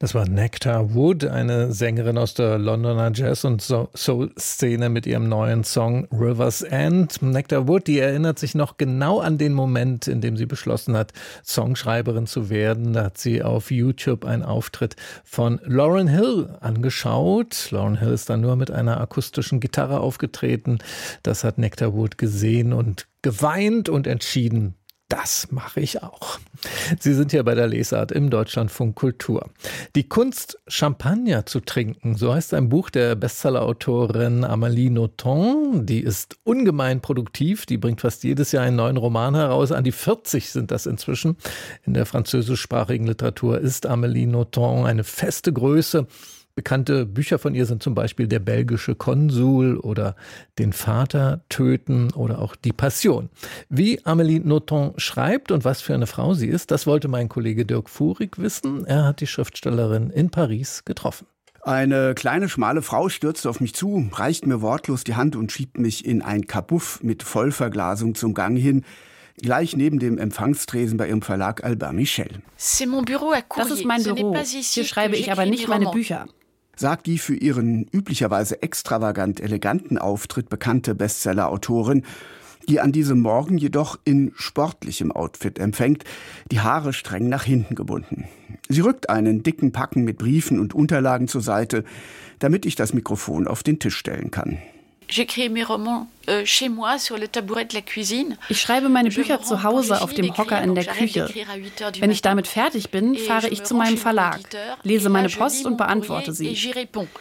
Das war Nectar Wood, eine Sängerin aus der Londoner Jazz- und Soul-Szene mit ihrem neuen Song River's End. Nectar Wood, die erinnert sich noch genau an den Moment, in dem sie beschlossen hat, Songschreiberin zu werden. Da hat sie auf YouTube einen Auftritt von Lauryn Hill angeschaut. Lauryn Hill ist dann nur mit einer akustischen Gitarre aufgetreten. Das hat Nectar Wood gesehen und geweint und entschieden, das mache ich auch. Sie sind hier bei der Lesart im Deutschlandfunk Kultur. Die Kunst, Champagner zu trinken, so heißt ein Buch der Bestsellerautorin Amélie Nothomb. Die ist ungemein produktiv, die bringt fast jedes Jahr einen neuen Roman heraus. An die 40 sind das inzwischen. In der französischsprachigen Literatur ist Amélie Nothomb eine feste Größe. Bekannte Bücher von ihr sind zum Beispiel Der belgische Konsul oder Den Vater töten oder auch Die Passion. Wie Amélie Nothomb schreibt und was für eine Frau sie ist, das wollte mein Kollege Dirk Fuhrig wissen. Er hat die Schriftstellerin in Paris getroffen. Eine kleine, schmale Frau stürzte auf mich zu, reicht mir wortlos die Hand und schiebt mich in ein Kabuff mit Vollverglasung zum Gang hin, gleich neben dem Empfangstresen bei ihrem Verlag Albin Michel. Das ist mein Büro. Hier schreibe ich aber nicht meine Bücher, sagt die für ihren üblicherweise extravagant eleganten Auftritt bekannte Bestseller-Autorin, die an diesem Morgen jedoch in sportlichem Outfit empfängt, die Haare streng nach hinten gebunden. Sie rückt einen dicken Packen mit Briefen und Unterlagen zur Seite, damit ich das Mikrofon auf den Tisch stellen kann. Ich schreibe meine Bücher zu Hause auf dem Hocker in der Küche. Wenn ich damit fertig bin, fahre ich zu meinem Verlag, lese meine Post und beantworte sie.